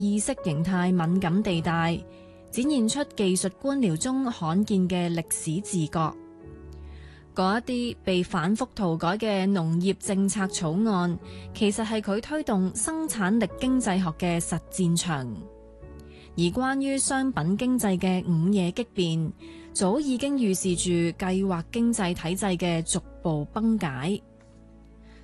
意識形態敏感地帶，展現出技術官僚中罕見嘅歷史自覺。嗰一啲被反覆塗改嘅農業政策草案，其實係佢推動生產力經濟學嘅實戰場。而關於商品經濟嘅午夜激變，早已經預示住計劃經濟體制嘅逐步崩解。